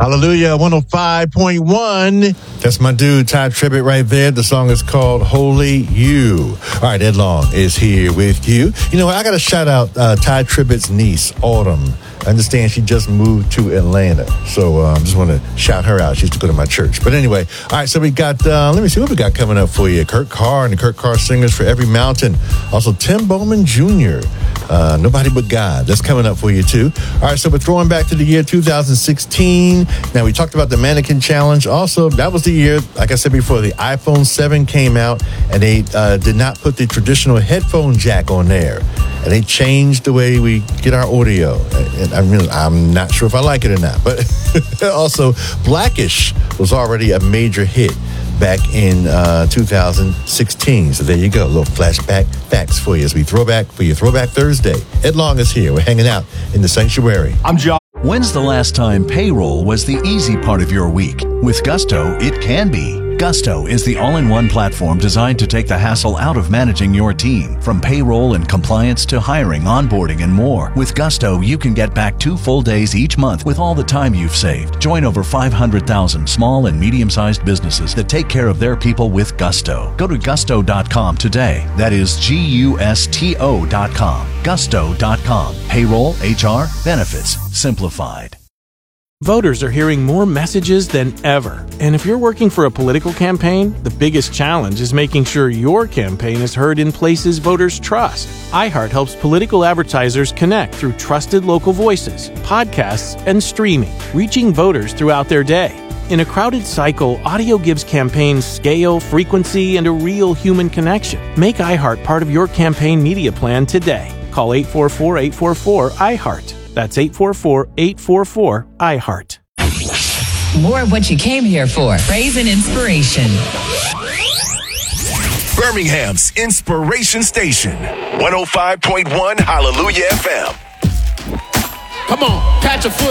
Hallelujah, 105.1. That's my dude, Ty Tribbett, right there. The song is called Holy You. All right, Ed Long is here with you. You know, I got to shout out Ty Tribbett's niece, Autumn. I understand she just moved to Atlanta. So I just want to shout her out. She used to go to my church. But anyway, all right, so we got, let me see what we got coming up for you. Kurt Carr and the Kurt Carr Singers for Every Mountain. Also, Tim Bowman Jr., Nobody But God. That's coming up for you, too. All right, so we're throwing back to the year 2016. Now, we talked about the Mannequin Challenge. Also, that was the year, like I said before, the iPhone 7 came out, and they did not put the traditional headphone jack on there. And they changed the way we get our audio. And I'm not sure if I like it or not. But also, Blackish was already a major hit back in 2016. So there you go. A little flashback facts for you as we Throwback Thursday. Ed Long is here. We're hanging out in the sanctuary. I'm John. When's the last time payroll was the easy part of your week? With Gusto, it can be. Gusto is the all-in-one platform designed to take the hassle out of managing your team. From payroll and compliance to hiring, onboarding, and more. With Gusto, you can get back 2 full days each month with all the time you've saved. Join over 500,000 small and medium-sized businesses that take care of their people with Gusto. Go to gusto.com today. That is Gusto.com. Gusto.com. Payroll, HR, benefits, simplified. Voters are hearing more messages than ever. And if you're working for a political campaign, the biggest challenge is making sure your campaign is heard in places voters trust. iHeart helps political advertisers connect through trusted local voices, podcasts, and streaming, reaching voters throughout their day. In a crowded cycle, audio gives campaigns scale, frequency, and a real human connection. Make iHeart part of your campaign media plan today. Call 844-844-iHeart. That's 844-844-iHeart. More of what you came here for. Praise and inspiration. Birmingham's Inspiration Station. 105.1 Hallelujah FM. Come on, catch a foot.